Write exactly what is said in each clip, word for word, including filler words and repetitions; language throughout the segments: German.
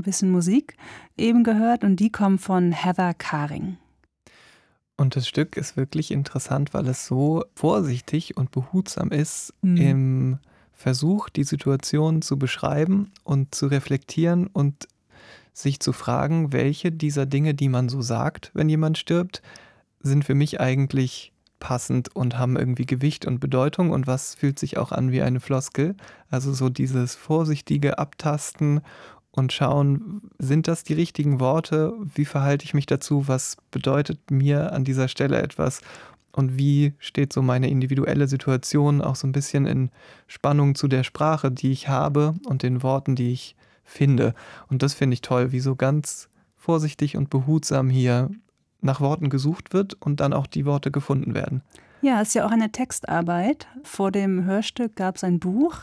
ein bisschen Musik eben gehört und die kommen von Heather Karing. Und das Stück ist wirklich interessant, weil es so vorsichtig und behutsam ist Mhm. im Versuch, die Situation zu beschreiben und zu reflektieren und sich zu fragen, welche dieser Dinge, die man so sagt, wenn jemand stirbt, sind für mich eigentlich passend und haben irgendwie Gewicht und Bedeutung und was fühlt sich auch an wie eine Floskel. Also so dieses vorsichtige Abtasten und schauen, sind das die richtigen Worte? Wie verhalte ich mich dazu? Was bedeutet mir an dieser Stelle etwas? Und wie steht so meine individuelle Situation auch so ein bisschen in Spannung zu der Sprache, die ich habe und den Worten, die ich finde? Und das finde ich toll, wie so ganz vorsichtig und behutsam hier nach Worten gesucht wird und dann auch die Worte gefunden werden. Ja, ist ja auch eine Textarbeit. Vor dem Hörstück gab es ein Buch.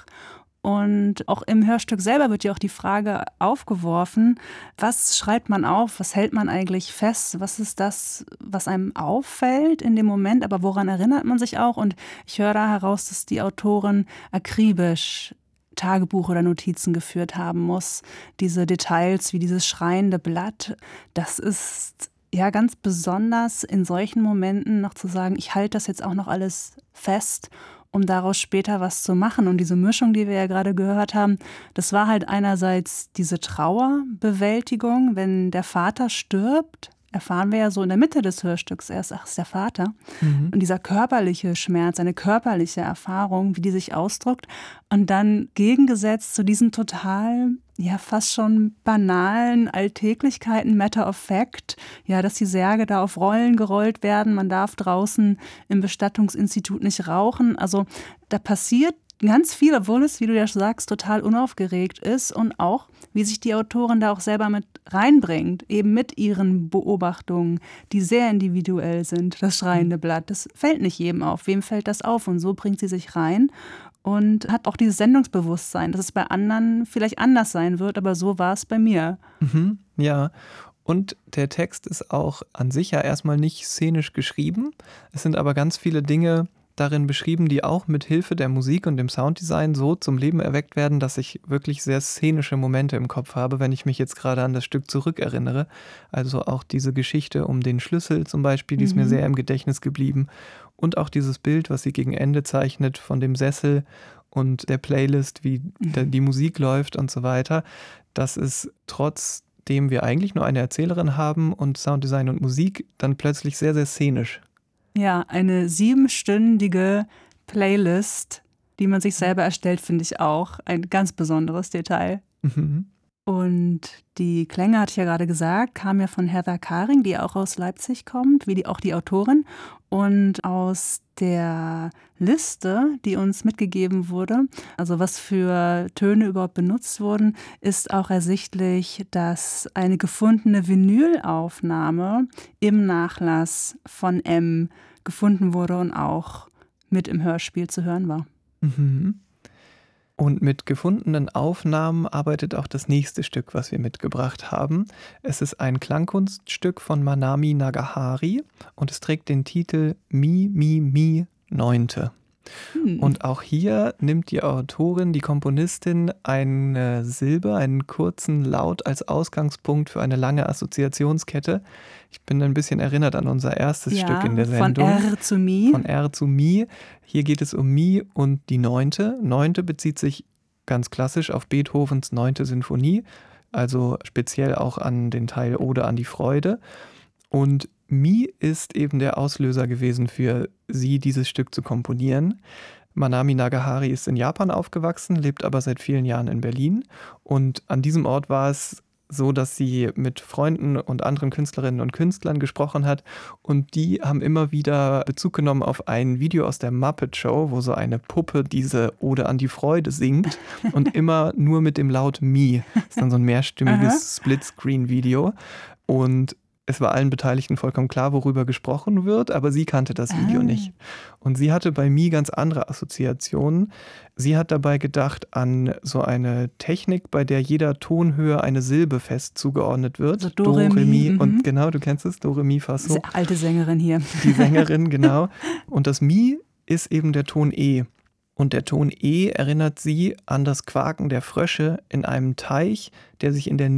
Und auch im Hörstück selber wird ja auch die Frage aufgeworfen, was schreibt man auf, was hält man eigentlich fest, was ist das, was einem auffällt in dem Moment, aber woran erinnert man sich auch? Und ich höre da heraus, dass die Autorin akribisch Tagebuch oder Notizen geführt haben muss. Diese Details wie dieses schreiende Blatt, das ist ja ganz besonders in solchen Momenten noch zu sagen, ich halte das jetzt auch noch alles fest, um daraus später was zu machen. Und diese Mischung, die wir ja gerade gehört haben, das war halt einerseits diese Trauerbewältigung, wenn der Vater stirbt, erfahren wir ja so in der Mitte des Hörstücks erst, ach, ist der Vater. Mhm. Und dieser körperliche Schmerz, eine körperliche Erfahrung, wie die sich ausdrückt. Und dann gegengesetzt zu diesen total, ja fast schon banalen Alltäglichkeiten, Matter of Fact, ja, dass die Särge da auf Rollen gerollt werden, man darf draußen im Bestattungsinstitut nicht rauchen. Also da passiert ganz viel, obwohl es, wie du ja sagst, total unaufgeregt ist und auch, wie sich die Autorin da auch selber mit reinbringt, eben mit ihren Beobachtungen, die sehr individuell sind. Das schreiende Blatt, das fällt nicht jedem auf. Wem fällt das auf? Und so bringt sie sich rein und hat auch dieses Sendungsbewusstsein, dass es bei anderen vielleicht anders sein wird, aber so war es bei mir. Mhm, ja. Und der Text ist auch an sich ja erstmal nicht szenisch geschrieben. Es sind aber ganz viele Dinge darin beschrieben, die auch mit Hilfe der Musik und dem Sounddesign so zum Leben erweckt werden, dass ich wirklich sehr szenische Momente im Kopf habe, wenn ich mich jetzt gerade an das Stück zurückerinnere. Also auch diese Geschichte um den Schlüssel zum Beispiel, die ist Mhm. mir sehr im Gedächtnis geblieben. Und auch dieses Bild, was sie gegen Ende zeichnet von dem Sessel und der Playlist, wie der, die Musik läuft und so weiter. Das ist trotzdem wir eigentlich nur eine Erzählerin haben und Sounddesign und Musik, dann plötzlich sehr, sehr szenisch. Ja, eine siebenstündige Playlist, die man sich selber erstellt, finde ich auch ein ganz besonderes Detail. Mhm. Und die Klänge, hatte ich ja gerade gesagt, kamen ja von Heather Karing, die auch aus Leipzig kommt, wie die, auch die Autorin. Und aus der Liste, die uns mitgegeben wurde, also was für Töne überhaupt benutzt wurden, ist auch ersichtlich, dass eine gefundene Vinylaufnahme im Nachlass von M gefunden wurde und auch mit im Hörspiel zu hören war. Mhm. Und mit gefundenen Aufnahmen arbeitet auch das nächste Stück, was wir mitgebracht haben. Es ist ein Klangkunststück von Manami Nagahari und es trägt den Titel Mi, Mi, Mi, Neunte. Hm. Und auch hier nimmt die Autorin, die Komponistin, eine Silbe, einen kurzen Laut als Ausgangspunkt für eine lange Assoziationskette. Ich bin ein bisschen erinnert an unser erstes Ja, Stück in der von Sendung. R zu Mi. Von R zu Mi. Hier geht es um Mi und die Neunte. Neunte bezieht sich ganz klassisch auf Beethovens Neunte Sinfonie, also speziell auch an den Teil Ode an die Freude. Und Mi ist eben der Auslöser gewesen für sie, dieses Stück zu komponieren. Manami Nagahari ist in Japan aufgewachsen, lebt aber seit vielen Jahren in Berlin. Und an diesem Ort war es so, dass sie mit Freunden und anderen Künstlerinnen und Künstlern gesprochen hat. Und die haben immer wieder Bezug genommen auf ein Video aus der Muppet Show, wo so eine Puppe diese Ode an die Freude singt. Und immer nur mit dem Laut Mi. Das ist dann so ein mehrstimmiges Splitscreen-Video. Und es war allen Beteiligten vollkommen klar, worüber gesprochen wird, aber sie kannte das Video Ah. nicht. Und sie hatte bei Mi ganz andere Assoziationen. Sie hat dabei gedacht an so eine Technik, bei der jeder Tonhöhe eine Silbe fest zugeordnet wird. Also Do, Re, Mi, mhm. Und genau, du kennst es, Do, Re, Mi, Fa, So. Diese alte Sängerin hier. Die Sängerin, genau. Und das Mi ist eben der Ton E. Und der Ton E erinnert sie an das Quaken der Frösche in einem Teich, der sich in der